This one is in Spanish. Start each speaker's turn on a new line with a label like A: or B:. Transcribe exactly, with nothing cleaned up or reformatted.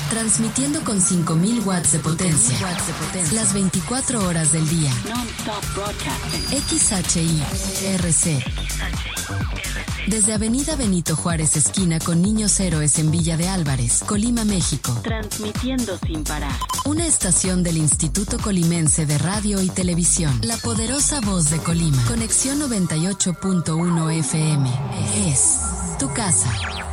A: Transmitiendo con cinco mil watts de potencia. Las veinticuatro horas del día. X H I R C. Desde Avenida Benito Juárez, esquina con Niños Héroes en Villa de Álvarez, Colima, México.
B: Transmitiendo sin parar.
A: Una estación del Instituto Colimense de Radio y Televisión. La poderosa voz de Colima. Conexión noventa y ocho punto uno F M. Es tu casa.